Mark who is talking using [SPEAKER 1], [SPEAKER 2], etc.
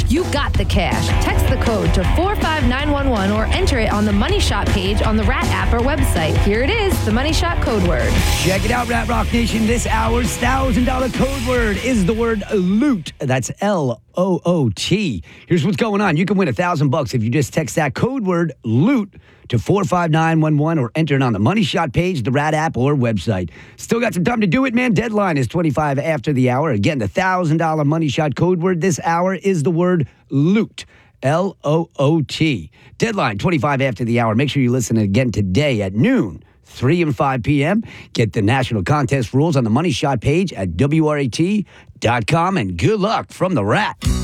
[SPEAKER 1] You got the cash. Text the code to 45911 or enter it on the Money Shot page on the Rat app or website. Here it is, the Money Shot code word.
[SPEAKER 2] Check it out, Rat Rock Nation. This hour's $1,000 code word is the word loot. That's LOOT. Here's what's going on. You can win $1,000 if you just text that code word loot to 45911 or enter it on the Money Shot page, the Rat app, or website. Still got some time to do it, man. Deadline is 25 after the hour. Again, the $1,000 Money Shot code word this hour is the word loot. LOOT. Deadline 25 after the hour. Make sure you listen again today at noon, 3 and 5 p.m. Get the national contest rules on the Money Shot page at WRAT.com, and good luck from the Rat.